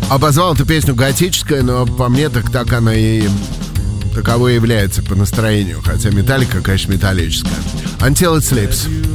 Обозвал эту песню готической, но по мне так она и таковой является по настроению. Хотя Металлика, конечно, металлическая. Until It Sleeps.